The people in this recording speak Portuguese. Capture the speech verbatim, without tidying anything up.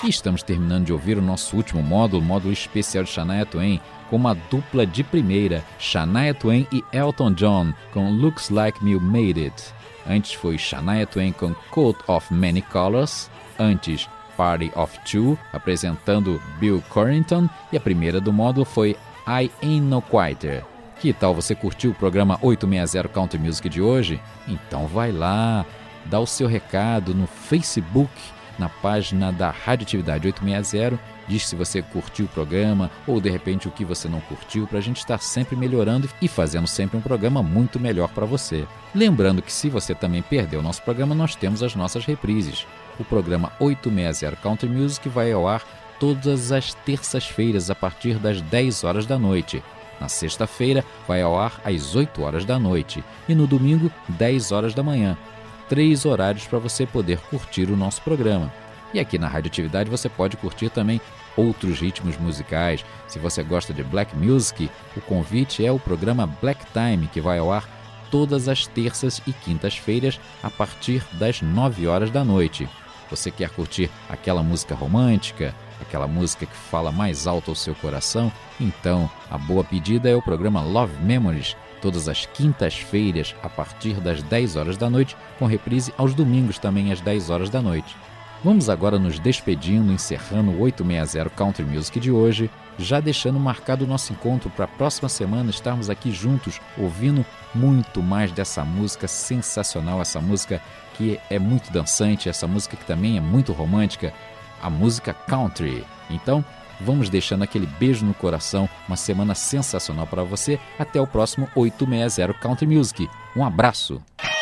E estamos terminando de ouvir o nosso último módulo, módulo especial de Shania Twain, com uma dupla de primeira, Shania Twain e Elton John, com Looks Like You Made It. Antes foi Shania Twain com Coat of Many Colors, antes Party of Two, apresentando Bill Corrington, e a primeira do módulo foi I Ain't No Quieter. Que tal você curtir o programa oitocentos e sessenta Country Music de hoje? Então vai lá, dá o seu recado no Facebook, na página da Radioatividade oitocentos e sessenta, diz se você curtiu o programa ou de repente o que você não curtiu, para a gente estar sempre melhorando e fazendo sempre um programa muito melhor para você. Lembrando que se você também perdeu o nosso programa, nós temos as nossas reprises. O programa oitocentos e sessenta Country Music vai ao ar todas as terças-feiras a partir das dez horas da noite. Na sexta-feira vai ao ar às oito horas da noite e no domingo dez horas da manhã. Três horários para você poder curtir o nosso programa. E aqui na Radioatividade você pode curtir também outros ritmos musicais. Se você gosta de Black Music, o convite é o programa Black Time, que vai ao ar todas as terças e quintas-feiras a partir das nove horas da noite. Você quer curtir aquela música romântica, aquela música que fala mais alto ao seu coração? Então, a boa pedida é o programa Love Memories, todas as quintas-feiras a partir das dez horas da noite, com reprise aos domingos também às dez horas da noite. Vamos agora nos despedindo, encerrando o oitocentos e sessenta Country Music de hoje, já deixando marcado o nosso encontro para a próxima semana estarmos aqui juntos, ouvindo muito mais dessa música sensacional, essa música que é muito dançante, essa música que também é muito romântica, a música country. Então, vamos deixando aquele beijo no coração, uma semana sensacional para você. Até o próximo oitocentos e sessenta Country Music. Um abraço!